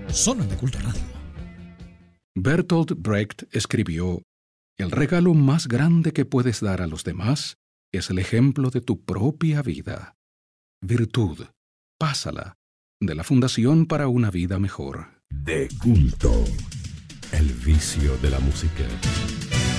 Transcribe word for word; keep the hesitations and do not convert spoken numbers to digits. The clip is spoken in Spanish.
Zona de Culto Radio. Bertolt Brecht escribió: el regalo más grande que puedes dar a los demás es el ejemplo de tu propia vida. Virtud, pásala, de la Fundación para una Vida Mejor. De culto, el vicio de la música.